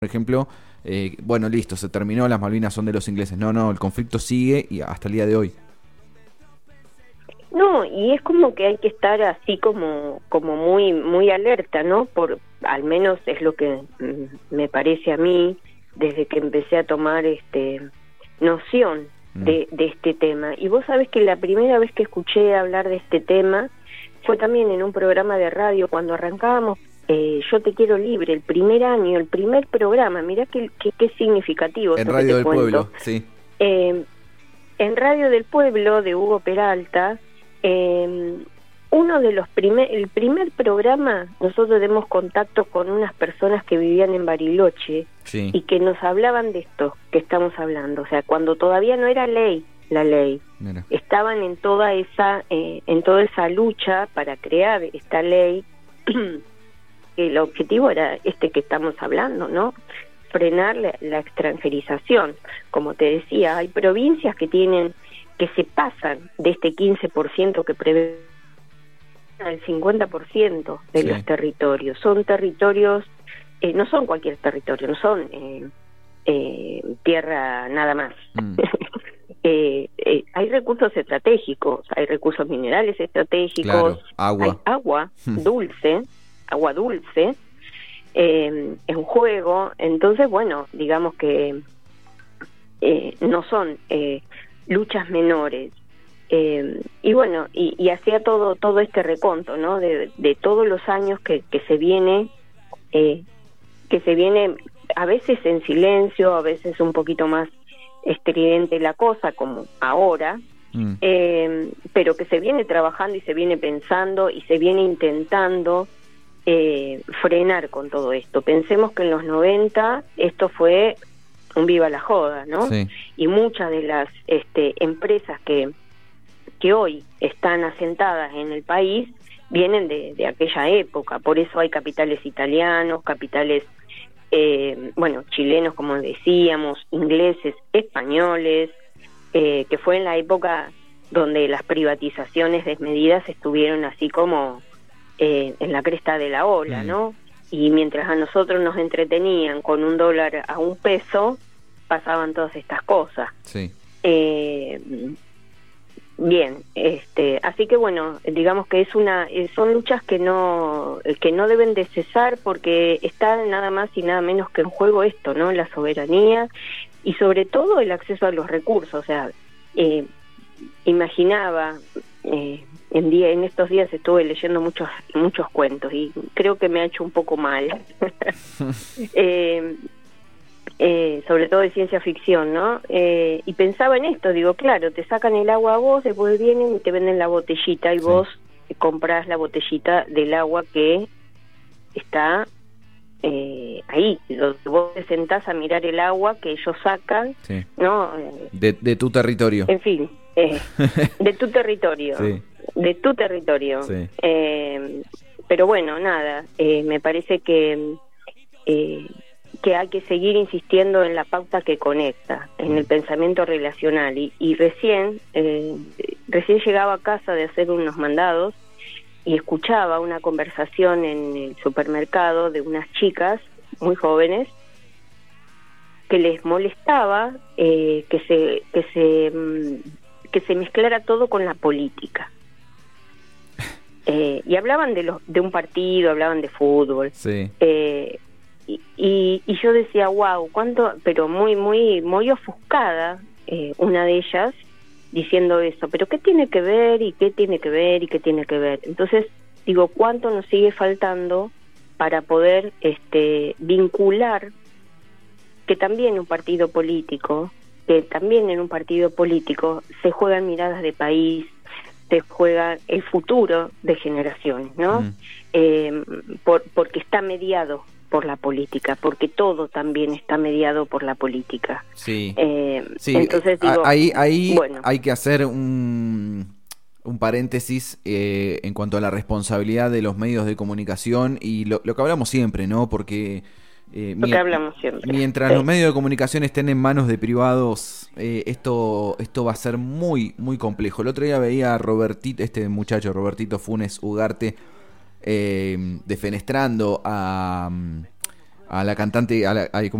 por ejemplo, bueno, listo, se terminó, las Malvinas son de los ingleses. No, el conflicto sigue y hasta el día de hoy. No, y es como que hay que estar así como muy alerta, ¿no? Al menos es lo que me parece a mí desde que empecé a tomar noción de este tema. Y vos sabés que la primera vez que escuché hablar de este tema fue también en un programa de radio cuando arrancábamos Yo Te Quiero Libre, el primer año, el primer programa. Mirá qué significativo. En Radio del Pueblo, sí. En Radio del Pueblo, de Hugo Peralta, uno de los el primer programa, nosotros tenemos contacto con unas personas que vivían en Bariloche, sí, y que nos hablaban de esto que estamos hablando, o sea, cuando todavía no era ley la ley. Mira. Estaban en toda esa lucha para crear esta ley, que el objetivo era que estamos hablando, ¿no? Frenar la extranjerización. Como te decía, hay provincias que se pasan de este 15% que prevé al 50% de los territorios. Son territorios, no son cualquier territorio, no son tierra nada más. Hay recursos estratégicos, hay recursos minerales estratégicos, claro, hay agua dulce en juego. Entonces, bueno, digamos que no son luchas menores. Y bueno, y hacía todo este reconto, ¿no? De todos los años que se viene a veces en silencio, a veces un poquito más estridente la cosa, como ahora, pero que se viene trabajando y se viene pensando y se viene intentando frenar con todo esto. Pensemos que en los 90 esto fue un viva la joda, ¿no? Sí. Y muchas de las empresas que hoy están asentadas en el país vienen de aquella época. Por eso hay capitales italianos, capitales chilenos, como decíamos, ingleses, españoles, que fue en la época donde las privatizaciones desmedidas estuvieron así como en la cresta de la ola, ¿no? Y mientras a nosotros nos entretenían con $1 a $1, pasaban todas estas cosas. Sí. Bien, así que bueno, digamos que son luchas que no deben de cesar, porque está nada más y nada menos que en juego esto, ¿no? La soberanía y sobre todo el acceso a los recursos. O sea, imaginaba, en estos días estuve leyendo muchos cuentos y creo que me ha hecho un poco mal. Sobre todo de ciencia ficción, ¿no? Y pensaba en esto, digo, claro, te sacan el agua a vos, después vienen y te venden la botellita y vos comprás la botellita del agua que está ahí. Vos te sentás a mirar el agua que ellos sacan, ¿no? De tu territorio. En fin, de tu territorio. Sí. De tu territorio. Sí. Pero bueno, nada, me parece que hay que seguir insistiendo en la pauta que conecta, en el pensamiento relacional. Y recién llegaba a casa de hacer unos mandados y escuchaba una conversación en el supermercado de unas chicas muy jóvenes que les molestaba que se mezclara todo con la política. Y hablaban de un partido, hablaban de fútbol. Sí. Y yo decía, wow, cuánto, pero muy ofuscada, una de ellas diciendo eso, pero ¿qué tiene que ver? ¿Y qué tiene que ver? ¿Y qué tiene que ver? Entonces digo, ¿cuánto nos sigue faltando para poder vincular que también en un partido político se juegan miradas de país, se juega el futuro de generaciones, ¿no? Porque está mediado por la política, porque todo también está mediado por la política. Sí. Entonces digo, ahí bueno, hay que hacer un paréntesis en cuanto a la responsabilidad de los medios de comunicación y lo que hablamos siempre, ¿no? Porque lo que hablamos siempre. Mientras los medios de comunicación estén en manos de privados, esto va a ser muy, muy complejo. El otro día veía a Robertito, Robertito Funes Ugarte, defenestrando a a la cantante,